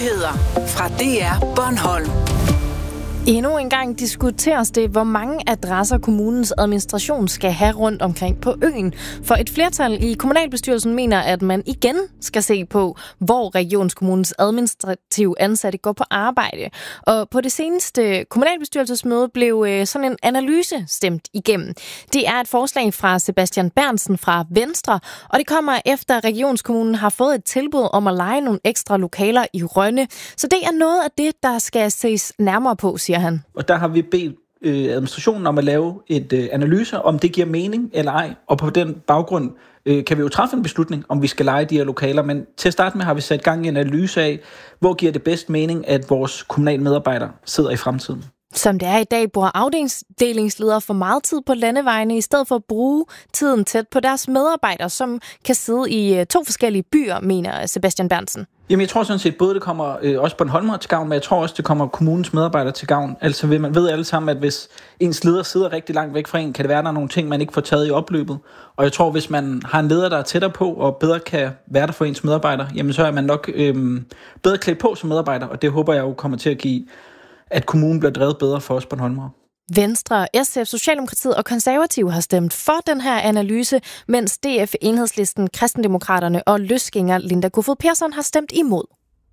Nyheder fra DR Bornholm. Endnu en gang diskuteres det, hvor mange adresser kommunens administration skal have rundt omkring på øen. For et flertal i kommunalbestyrelsen mener, at man igen skal se på, hvor regionskommunens administrative ansatte går på arbejde. Og på det seneste kommunalbestyrelsesmøde blev sådan en analyse stemt igennem. Det er et forslag fra Sebastian Berntsen fra Venstre, og det kommer efter, at regionskommunen har fået et tilbud om at leje nogle ekstra lokaler i Rønne. Så det er noget af det, der skal ses nærmere på, siger han. Og der har vi bedt administrationen om at lave et analyse, om det giver mening eller ej. Og på den baggrund kan vi jo træffe en beslutning, om vi skal leje de her lokaler. Men til at starte med har vi sat gang i en analyse af, hvor giver det bedst mening, at vores kommunale medarbejdere sidder i fremtiden. Som det er i dag, bruger afdelingsledere for meget tid på landevejene, i stedet for at bruge tiden tæt på deres medarbejdere, som kan sidde i 2 forskellige byer, mener Sebastian Berntsen. Jamen, jeg tror sådan set, både det kommer også Bornholmer til gavn, men jeg tror også, det kommer kommunens medarbejdere til gavn. Altså, man ved alle sammen, at hvis ens leder sidder rigtig langt væk fra en, kan det være, der er nogle ting, man ikke får taget i opløbet. Og jeg tror, hvis man har en leder, der er tættere på, og bedre kan være der for ens medarbejdere, jamen så er man nok bedre klædt på som medarbejder, og det håber jeg jo kommer til at give, at kommunen bliver drevet bedre for os Bornholmere. Venstre, SF, Socialdemokratiet og Konservative har stemt for den her analyse, mens DF, Enhedslisten, Kristendemokraterne og løsgænger Linda Kofod Persson har stemt imod.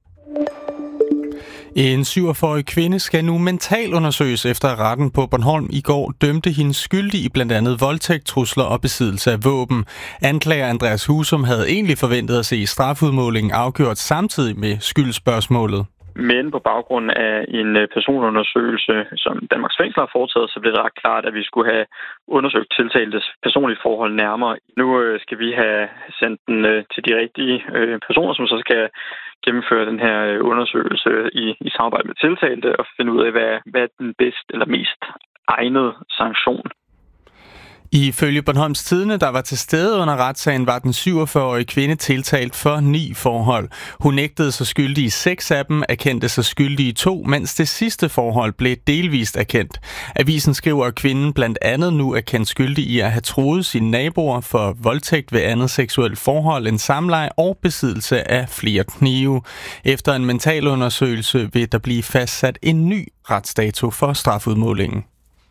En 47-årig kvinde skal nu mentalundersøges efter at retten på Bornholm i går dømte hende skyldig i blandt andet voldtægt, trusler og besiddelse af våben. Anklager Andreas Husum havde egentlig forventet at se strafudmålingen afgjort samtidig med skyldsspørgsmålet. Men på baggrund af en personundersøgelse, som Danmarks Fængsler har foretaget, så blev det ret klart, at vi skulle have undersøgt tiltaltes personlige forhold nærmere. Nu skal vi have sendt den til de rigtige personer, som så skal gennemføre den her undersøgelse i samarbejde med tiltalte og finde ud af, hvad er den bedste eller mest egnede sanktion. Ifølge Bornholms Tidende, der var til stede under retssagen, var den 47-årige kvinde tiltalt for 9 forhold. Hun nægtede sig skyldig i 6 af dem, erkendte sig skyldig i 2, mens det sidste forhold blev delvist erkendt. Avisen skriver, at kvinden blandt andet nu er kendt skyldig i at have truet sine naboer for voldtægt ved andet seksuelt forhold end samleje og besiddelse af flere knive. Efter en mentalundersøgelse vil der blive fastsat en ny retsdato for strafudmålingen.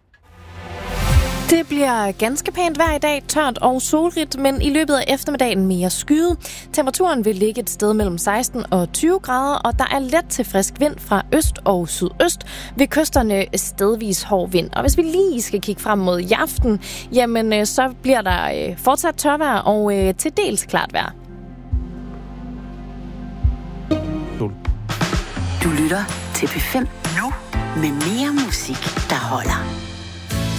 Det bliver ganske pænt vejr i dag, tørt og solrigt, men i løbet af eftermiddagen mere skyet. Temperaturen vil ligge et sted mellem 16 og 20 grader, og der er let til frisk vind fra øst og sydøst. Ved kysterne stedvis hård vind. Og hvis vi lige skal kigge frem mod i aften, jamen så bliver der fortsat tørvejr og til dels klart vejr. Du lytter til P5 nu med mere musik, der holder.